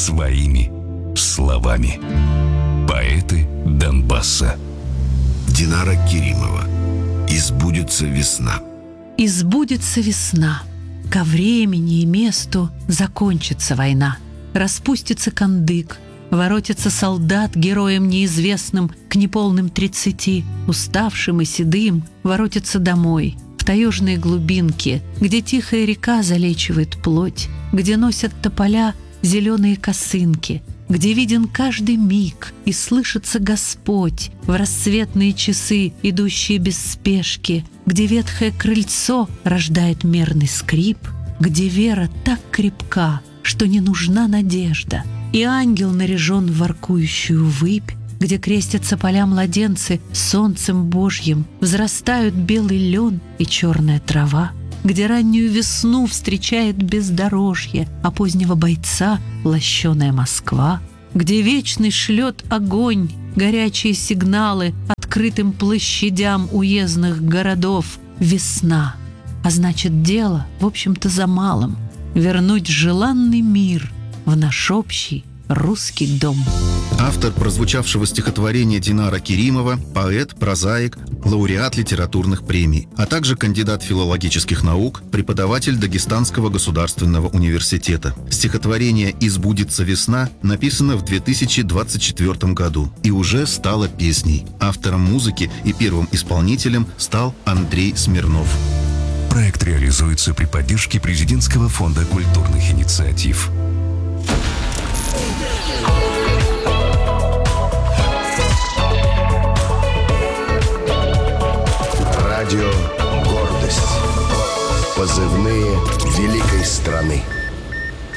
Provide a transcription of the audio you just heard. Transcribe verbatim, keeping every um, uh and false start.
своими словами. Поэты Донбасса. Динара Керимова. «И сбудется весна». И сбудется весна. Ко времени и месту закончится война. Распустится кандык, воротится солдат героям неизвестным к неполным тридцати, уставшим и седым, воротится домой, в таежные глубинки, где тихая река залечивает плоть, где носят тополя зеленые косынки, где виден каждый миг и слышится Господь в рассветные часы, идущие без спешки, где ветхое крыльцо рождает мерный скрип, где вера так крепка, что не нужна надежда, и ангел наряжен в воркующую выпь, где крестятся поля младенцы солнцем Божьим, взрастают белый лен и черная трава, где раннюю весну встречает бездорожье, а позднего бойца лощеная Москва, где вечный шлет огонь, горячие сигналы открытым площадям уездных городов. Весна, а значит, дело, в общем-то, за малым — вернуть желанный мир в наш общий русский дом. Автор прозвучавшего стихотворения Динара Керимова, поэт, прозаик, лауреат литературных премий, а также кандидат филологических наук, преподаватель Дагестанского государственного университета. Стихотворение «И сбудется весна» написано в две тысячи двадцать четвёртом году и уже стало песней. Автором музыки и первым исполнителем стал Андрей Смирнов. Проект реализуется при поддержке Президентского фонда культурных инициатив. Радио «Гордость». Позывные великой страны.